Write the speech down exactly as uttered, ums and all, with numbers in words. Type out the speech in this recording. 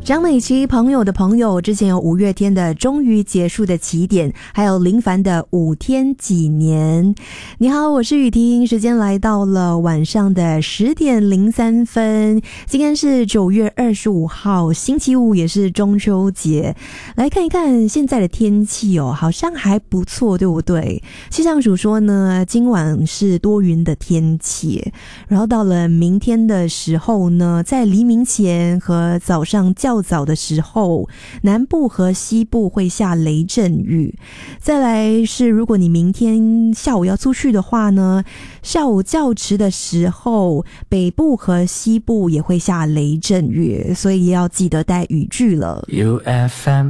张美琪朋友的朋友，之前有五月天的终于结束的起点，还有林凡的五天几年。你好，我是雨婷，时间来到了晚上的十点零三分，今天是九月二十五号星期五，也是中秋节。来看一看现在的天气哦，好像还不错，对不对？气象署说呢，今晚是多云的天气，然后到了明天的时候呢，在黎明前和早上较早的时候，南部和西部会下雷阵雨。再来是，如果你明天下午要出去的话呢，下午较迟的时候，北部和西部也会下雷阵雨，所以要记得带雨具了。 U F M